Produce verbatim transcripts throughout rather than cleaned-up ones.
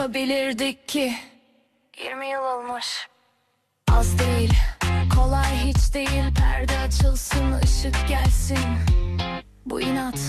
yapabilirdik ki? yirmi yıl olmuş. Az değil, kolay hiç değil. Perde açılsın, ışık gelsin. Bu inat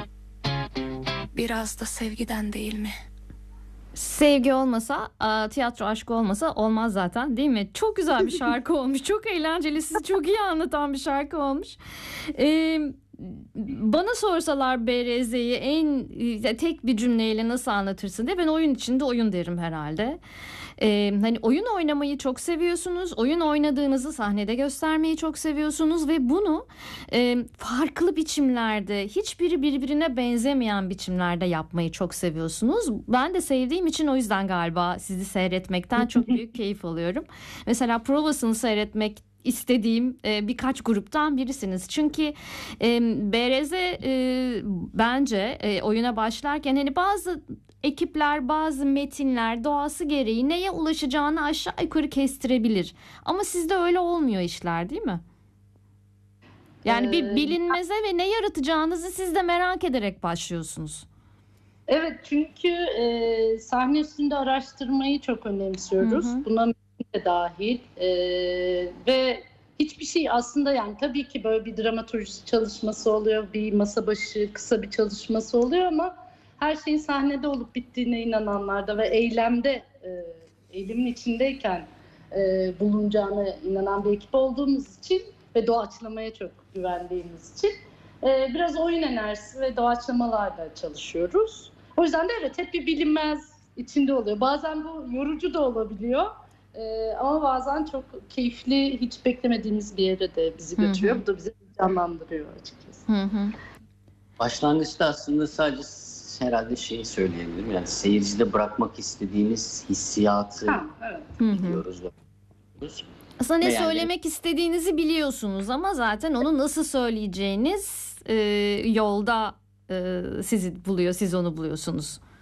biraz da sevgiden değil mi? Sevgi olmasa, tiyatro aşkı olmasa olmaz zaten, değil mi? Çok güzel bir şarkı olmuş. Çok eğlenceli, sizi çok iyi anlatan bir şarkı olmuş. Ee, bana sorsalar B R Z'yi en tek bir cümleyle nasıl anlatırsın diye, ben oyun içinde oyun derim herhalde. Ee, hani oyun oynamayı çok seviyorsunuz. Oyun oynadığınızı sahnede göstermeyi çok seviyorsunuz ve bunu e, farklı biçimlerde, hiçbiri birbirine benzemeyen biçimlerde yapmayı çok seviyorsunuz. Ben de sevdiğim için o yüzden galiba sizi seyretmekten çok büyük keyif alıyorum. Mesela provasını seyretmek istediğim e, birkaç gruptan birisiniz. Çünkü e, B R Z e, bence e, oyuna başlarken hani bazı ekipler, bazı metinler doğası gereği neye ulaşacağını aşağı yukarı kestirebilir. Ama sizde öyle olmuyor işler, değil mi? Yani bir bilinmeze ve ne yaratacağınızı siz de merak ederek başlıyorsunuz. Evet, çünkü e, sahne üstünde araştırmayı çok önemsiyoruz. Hı hı. Buna de dahil e, ve hiçbir şey aslında, yani tabii ki böyle bir dramaturji çalışması oluyor, bir masa başı kısa bir çalışması oluyor ama her şeyin sahnede olup bittiğine inananlarda ve eylemde, e, eylemin içindeyken e, bulunacağına inanan bir ekip olduğumuz için ve doğaçlamaya çok güvendiğimiz için e, biraz oyun enerjisi ve doğaçlamalarla çalışıyoruz. O yüzden de evet, hep bir bilinmez içinde oluyor. Bazen bu yorucu da olabiliyor. Ee, ama bazen çok keyifli, hiç beklemediğimiz bir yere de bizi götürüyor. Hı hı. Bu da bizi canlandırıyor açıkçası. Hı hı. Başlangıçta aslında sadece herhalde şeyi söyleyebilirim. Yani seyircide bırakmak istediğiniz hissiyatı ha, evet. biliyoruz. Aslında ne yani, söylemek istediğinizi biliyorsunuz ama zaten onu nasıl söyleyeceğiniz e, yolda e, sizi buluyor, siz onu buluyorsunuz.